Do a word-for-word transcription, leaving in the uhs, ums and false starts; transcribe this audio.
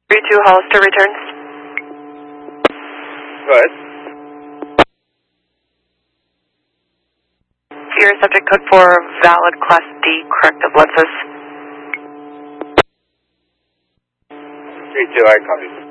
three two Hollister returns. Go ahead. Your subject code for valid Class D corrective lenses. three two, I copy.